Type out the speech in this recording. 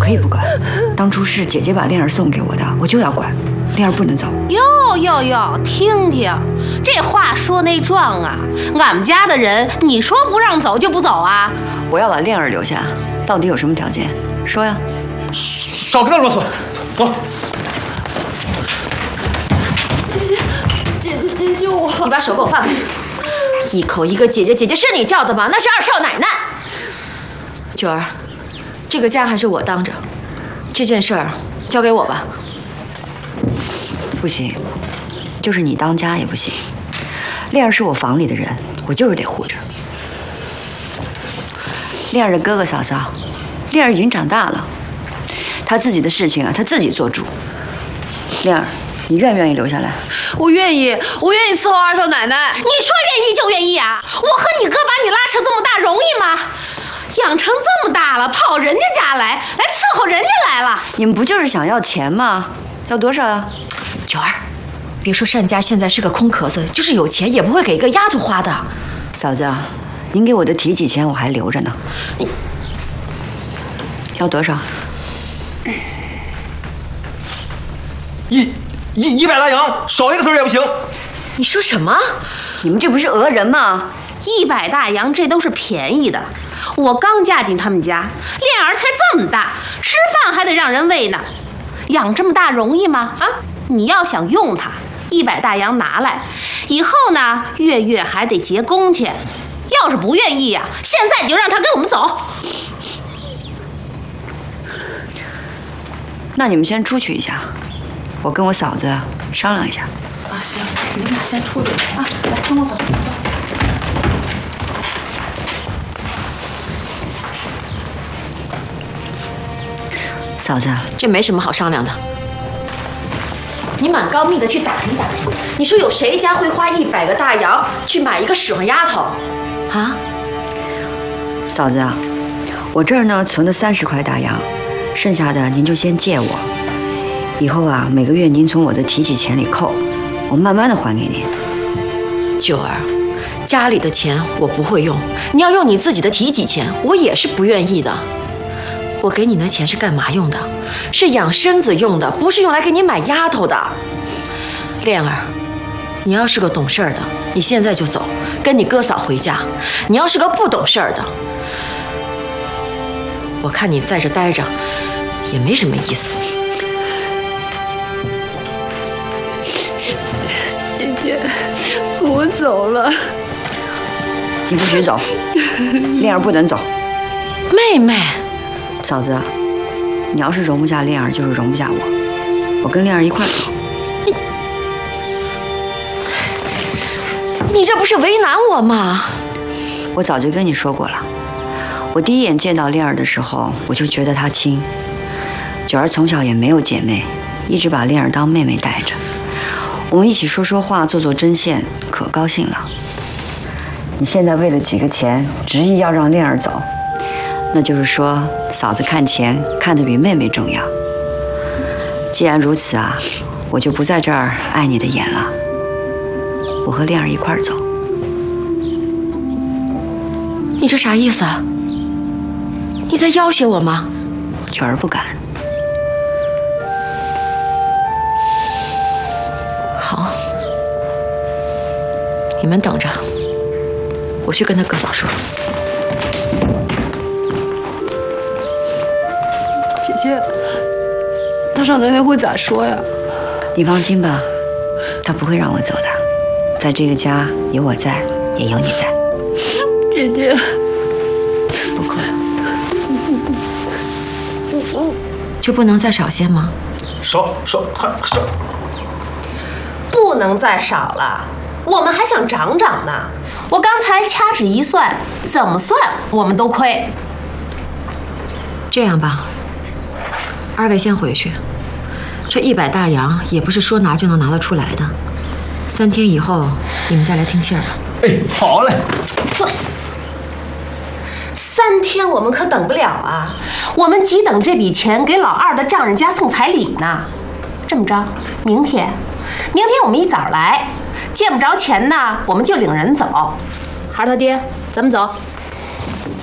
可以不管。当初是姐姐把恋儿送给我的，我就要管。恋儿不能走。 哟，听听，这话说那壮啊！俺们家的人，你说不让走就不走啊？ 我要把恋儿留下，到底有什么条件？说呀！ 少跟他啰嗦，走。 姐救我！ 你把手给我放开！一口一个姐姐，姐姐是你叫的吗？那是二少奶奶。九儿，这个家还是我当着，这件事儿交给我吧。 不行，就是你当家也不行。恋儿是我房里的人，我就是得护着。恋儿的哥哥嫂嫂，恋儿已经长大了，她自己的事情啊，她自己做主。恋儿，你愿不愿意留下来？ 我愿意伺候二少奶奶。 你说愿意就愿意啊！我和你哥把你拉扯这么大容易吗？养成这么大了，跑人家家来伺候人家来了。 你们不就是想要钱吗？要多少啊？ 九儿，别说单家现在是个空壳子，就是有钱也不会给一个丫头花的。 嫂子，您给我的提起钱我还留着呢。要多少 ？100大洋，少一个字也不行。 你说什么？ 你们这不是讹人吗 ？100大洋，这都是便宜的。我刚嫁进他们家，恋儿才这么大，吃饭还得让人喂呢。养这么大容易吗？啊！你要想用它，100大洋拿来，以后呢，月还得结工钱。要是不愿意呀，现在你就让他跟我们走。 那你们先出去一下，我跟我嫂子商量一下。 啊，行，你们俩先出去啊，来跟我走。 嫂子， 这没什么好商量的。你蛮高密的去打听打听，你说有谁家会花100个大洋去买一个使唤丫头？啊？ 嫂子啊，我这儿呢存了30块大洋，剩下的您就先借我。以后啊，每个月您从我的提起钱里扣，我慢慢的还给您。 九儿，家里的钱我不会用，你要用你自己的提起钱，我也是不愿意的。我给你的钱是干嘛用的？是养身子用的，不是用来给你买丫头的。恋儿，你要是个懂事儿的，你现在就走，跟你哥嫂回家。你要是个不懂事儿的，我看你在这待着也没什么意思。 姐姐，我走了。 你不许走，恋儿不能走。 妹妹。 嫂子，你要是容不下恋儿，就是容不下我。我跟恋儿一块走。 你这不是为难我吗？ 我早就跟你说过了，我第一眼见到恋儿的时候，我就觉得她亲。九儿从小也没有姐妹，一直把恋儿当妹妹带着。我们一起说说话，做做针线，可高兴了。你现在为了几个钱，执意要让恋儿走。那就是说，嫂子看钱看得比妹妹重要。既然如此啊，我就不在这儿碍你的眼了。我和恋儿一块儿走。 你这啥意思啊？你在要挟我吗？ 九儿不敢。 好，你们等着，我去跟他哥嫂说。 姐姐，大少奶奶会咋说呀？ 你放心吧，她不会让我走的。在这个家，有我在，也有你在。 姐姐， 不哭了。 就不能再少些吗？ 少， 不能再少了，我们还想涨呢。我刚才掐指一算，怎么算我们都亏。 这样吧，二位先回去。这100大洋也不是说拿就能拿得出来的，3天以后你们再来听信儿吧。 哎，好嘞。 坐下。3天我们可等不了啊，我们急等这笔钱给老二的丈人家送彩礼呢。这么着，明天我们一早来，见不着钱呢，我们就领人走。孩儿他爹，咱们走。